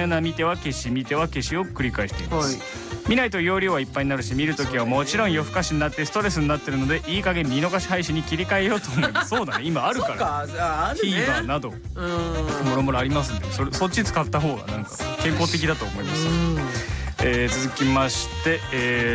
ような見ては消し見ては消しを繰り返しています、 はい、 見ないと容量はいっぱいになるし、見るときはもちろん夜更かしになってストレスになってるので、いい加減見逃し配信に切り替えようと思いますそうだね、今あるからあるね、 TVer などもろもろありますんで、そっち使った方がなんか健康的だと思います、続きまして、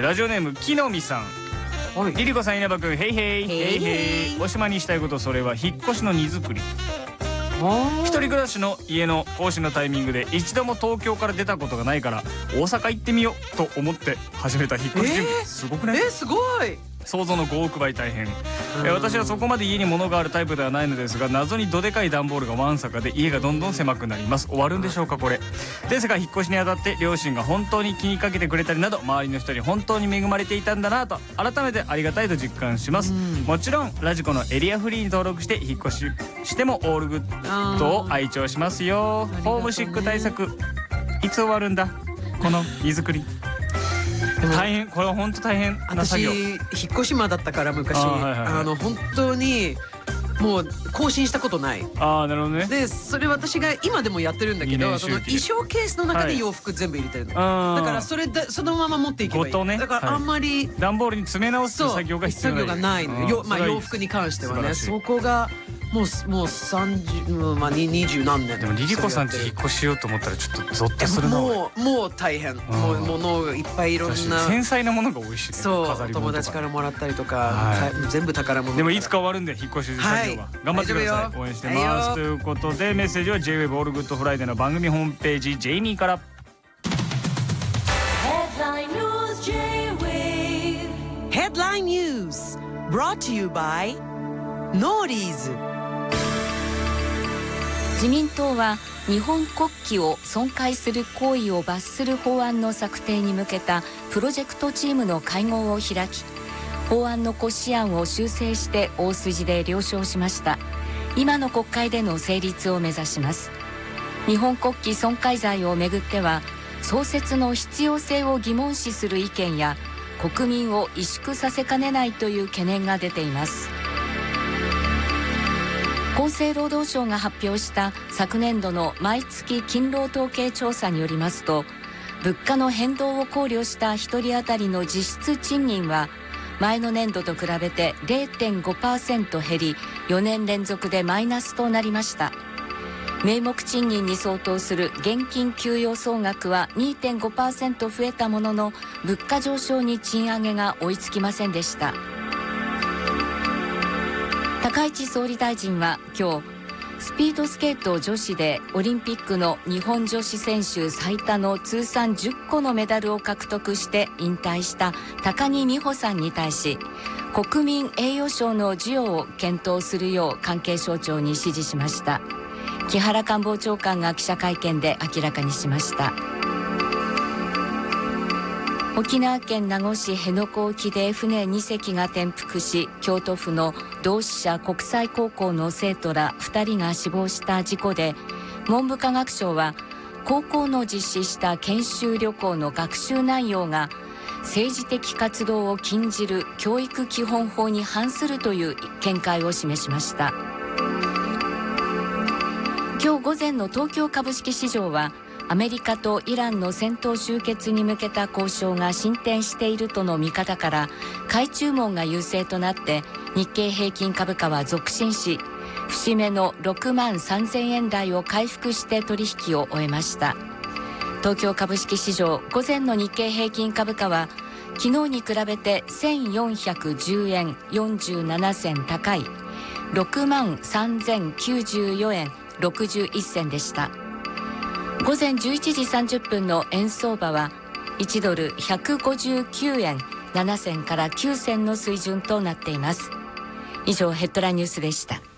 ラジオネーム木の実さん、リリコさん、稲葉くん、ヘイヘイヘイヘイ。おしまいにしたいこと、それは引っ越しの荷造り。一人暮らしの家の更新のタイミングで一度も東京から出たことがないから大阪行ってみようと思って始めた引っ越し準備、すごくね、 すごい、 想像の5億倍大変。私はそこまで家に物があるタイプではないのですが、謎にどでかい段ボールがわんさかで家がどんどん狭くなります。終わるんでしょうかこれ。ですが引っ越しにあたって両親が本当に気にかけてくれたりなど、周りの人に本当に恵まれていたんだなと改めてありがたいと実感します。もちろんラジコのエリアフリーに登録して引っ越ししてもオールグッドを愛聴しますよ。ホームシック対策いつ終わるんだこの荷造り。大変、これは本当大変な作業。 私引っ越し間だったから昔、本当にもう更新したことない。 ああ、なるほどね。 でそれ私が今でもやってるんだけど、その衣装ケースの中で洋服全部入れてるの、だからそれでそのまま持っていけばいい、だからあんまり段ボールに詰め直す作業が必要ない、 作業がないのよ、洋服に関してはね。そこがもう30、20何年。 でもリリコさんち引っ越しようと思ったらちょっとゾッとするな。 もう大変、もう物がいっぱいいろんな繊細なものが多いしね。 そう友達からもらったりとか、全部宝物。 でもいつか終わるんで引っ越し作業は頑張ってください。応援してます。ということでメッセージは JWEB オールグッドフライデーの番組ホームページジェイミーから。 ヘッドラインニュース brought to you by ノーリーズ。 自民党は日本国旗を損壊する行為を罰する法案の策定に向けたプロジェクトチームの会合を開き、法案の骨子案を修正して大筋で了承しました。今の国会での成立を目指します。日本国旗損壊罪をめぐっては創設の必要性を疑問視する意見や国民を萎縮させかねないという懸念が出ています。厚生労働省が発表した昨年度の毎月勤労統計調査によりますと、物価の変動を考慮した1人当たりの実質賃金は前の年度と比べて 0.5% 減り、4年連続でマイナスとなりました。名目賃金に相当する現金給与総額は 2.5% 増えたものの、物価上昇に賃上げが追いつきませんでした。高市総理大臣は今日、スピードスケート女子でオリンピックの日本女子選手最多の通算10個のメダルを獲得して引退した高木美帆さんに対し、国民栄誉賞の授与を検討するよう関係省庁に指示しました。木原官房長官が記者会見で明らかにしました。沖縄県名護市辺野古沖で船2隻が転覆し、京都府の同志社国際高校の生徒ら2人が死亡した事故で、文部科学省は高校の実施した研修旅行の学習内容が政治的活動を禁じる教育基本法に反するという見解を示しました。今日午前の東京株式市場はアメリカとイランの戦闘終結に向けた交渉が進展しているとの見方から買い注文が優勢となって、日経平均株価は続伸し、節目の6万3000円台を回復して取引を終えました。東京株式市場午前の日経平均株価は昨日に比べて1410円47銭高い6万3094円61銭でした。午前11時30分の円相場は1ドル159円7銭から9銭の水準となっています。以上ヘッドラインニュースでした。